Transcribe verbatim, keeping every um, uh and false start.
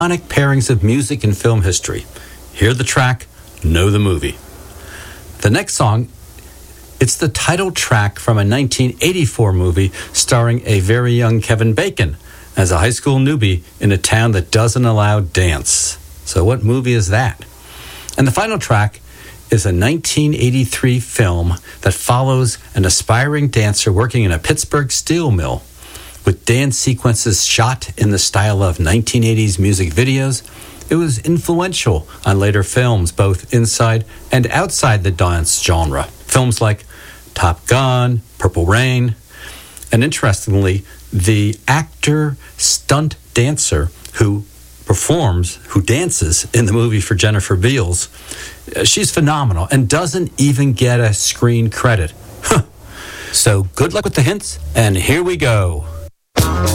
iconic pairings of music and film history. Hear the track, know the movie. The next song, it's the title track from a nineteen eighty-four movie starring a very young Kevin Bacon as a high school newbie in a town that doesn't allow dance. So what movie is that? And the final track is a nineteen eighty-three film that follows an aspiring dancer working in a Pittsburgh steel mill, with dance sequences shot in the style of nineteen eighties music videos. It was influential on later films, both inside and outside the dance genre. Films like Top Gun, Purple Rain, and interestingly, the actor stunt dancer who performs, who dances in the movie for Jennifer Beals, she's phenomenal and doesn't even get a screen credit. So good luck with the hints, and here we go.